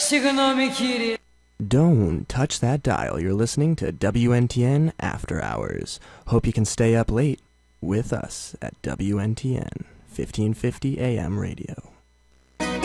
Don't touch that dial. You're listening to WNTN After Hours. Hope you can stay up late with us at WNTN 1550 AM radio.